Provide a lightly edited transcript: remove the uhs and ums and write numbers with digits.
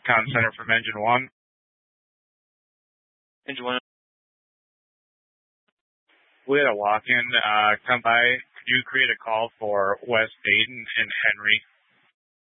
Con Center from Engine 1. Engine 1. We had a walk-in come by. Could you create a call for Wes Dayton and Henry